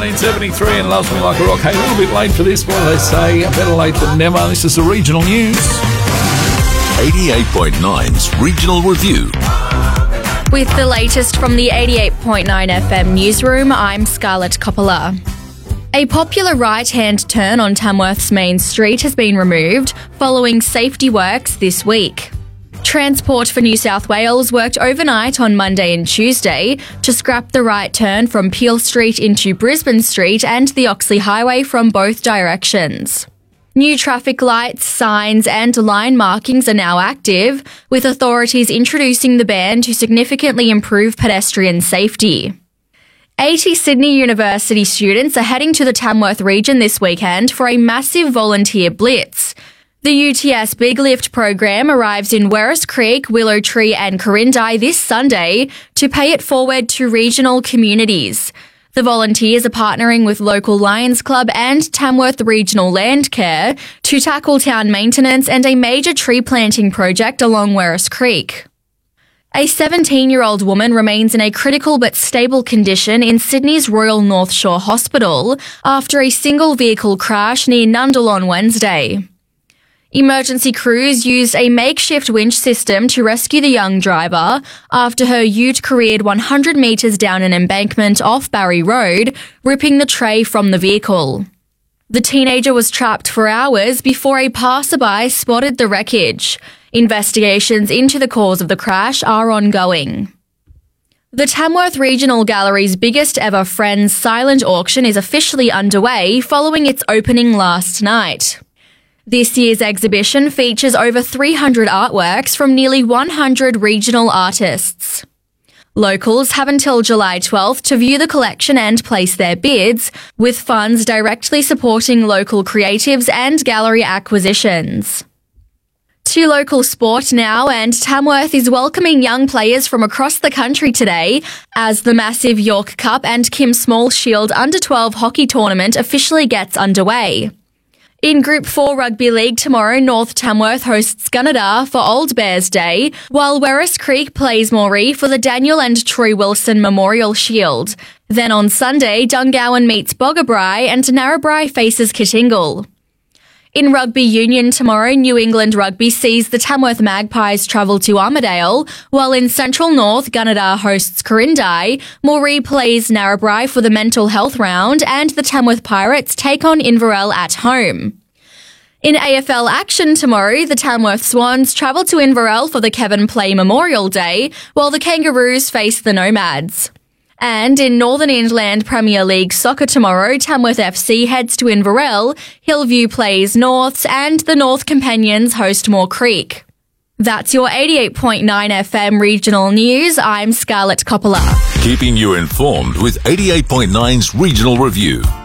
1973 and Loves Me Like a Rock. Hey, a little bit late for this, what do they say? Better late than never. This is the regional news. 88.9's Regional Review. With the latest from the 88.9 FM newsroom, I'm Scarlett Coppola. A popular right-hand turn on Tamworth's main street has been removed following safety works this week. Transport for New South Wales worked overnight on Monday and Tuesday to scrap the right turn from Peel Street into Brisbane Street and the Oxley Highway from both directions. New traffic lights, signs and line markings are now active, with authorities introducing the ban to significantly improve pedestrian safety. 80 Sydney University students are heading to the Tamworth region this weekend for a massive volunteer blitz. The UTS Big Lift program arrives in Werris Creek, Willow Tree and Corindai this Sunday to pay it forward to regional communities. The volunteers are partnering with local Lions Club and Tamworth Regional Landcare to tackle town maintenance and a major tree planting project along Werris Creek. A 17-year-old woman remains in a critical but stable condition in Sydney's Royal North Shore Hospital after a single vehicle crash near Nundle on Wednesday. Emergency crews used a makeshift winch system to rescue the young driver after her ute careered 100 metres down an embankment off Barry Road, ripping the tray from the vehicle. The teenager was trapped for hours before a passerby spotted the wreckage. Investigations into the cause of the crash are ongoing. The Tamworth Regional Gallery's biggest ever Friends silent auction is officially underway following its opening last night. This year's exhibition features over 300 artworks from nearly 100 regional artists. Locals have until July 12th to view the collection and place their bids, with funds directly supporting local creatives and gallery acquisitions. To local sport now, and Tamworth is welcoming young players from across the country today as the massive York Cup and Kim Small Shield Under-12 hockey tournament officially gets underway. In Group 4 Rugby League tomorrow, North Tamworth hosts Gunnedah for Old Bears Day, while Werris Creek plays Moree for the Daniel and Troy Wilson Memorial Shield. Then on Sunday, Dungowan meets Boggabri and Narrabri faces Kittingal. In Rugby Union tomorrow, New England Rugby sees the Tamworth Magpies travel to Armidale, while in Central North, Gunnedah hosts Corindai, Moree plays Narrabri for the mental health round, and the Tamworth Pirates take on Inverell at home. In AFL action tomorrow, the Tamworth Swans travel to Inverell for the Kevin Play Memorial Day, while the Kangaroos face the Nomads. And in Northern Inland Premier League soccer tomorrow, Tamworth FC heads to Inverell, Hillview plays Norths, and the North Companions host Moore Creek. That's your 88.9 FM regional news. I'm Scarlett Coppola. Keeping you informed with 88.9's Regional Review.